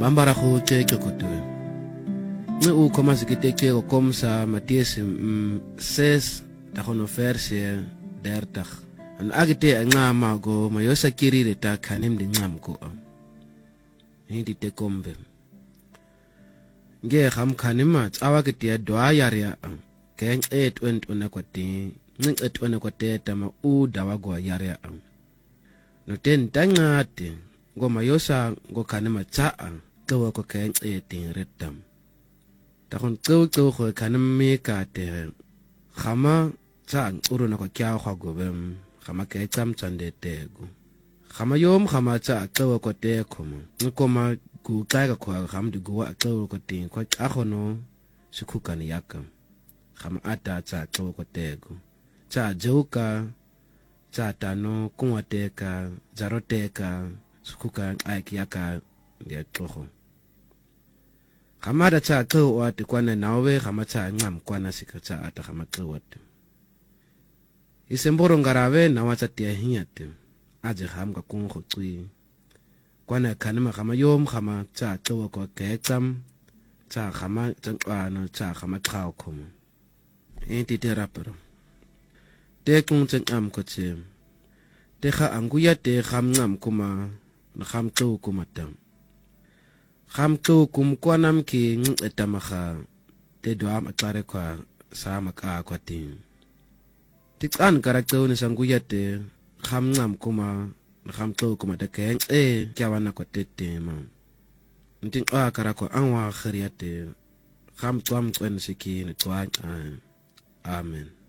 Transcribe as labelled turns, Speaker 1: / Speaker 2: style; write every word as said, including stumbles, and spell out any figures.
Speaker 1: bambara go teke kotwe ne u koma se kiteke go komsa Matteus ses tagono verse dertig an agite ngama go mayosa kirire ta khanem di ngam ko hindi te kombe nge kham khanima tsawa ke tia dwa yaria keng et went ona kwati ning et ona kwate tama u dawa go yaria no ten tangate go mayosa go khanima tsa ko ko keng et retam ta kon tso tso go khanim me ka te khama tsa uru na ko kya go go bem khama ke tsam tsande tego khama yom khama tsa tso ko te khomo nkoma ku kaga ko kham du go a tso ko te ko a khono sikhukani yaka khama ata tsa tso ko tego tsa joka tsa tano kunwateka zaroteka sikhuka aiki yaka ya tsogo khama da tsa tso wa te kwana nawe khama tsa ngam kwana sikatsa ata khama tso wat isemboro ngarawe na watsa tia hinyate aje kham ka kung go tsui kwana khanima khama yom khama tsa tso ko kexam tsa khama tsana tsa khama khao khom enti terapero te kung tsen am ko tse te kha anguya te kham ngam kuma na kham tso kuma tam kham tso kum kwanam ki etamaha te doam atlare kwa sama ka kwa tin tikan karakto ni sanguya te kham ngam kuma na kham tso kuma te keng e kyawana kwa te tema nting a karako anwa khriate kham twam twen siki ni twa amen.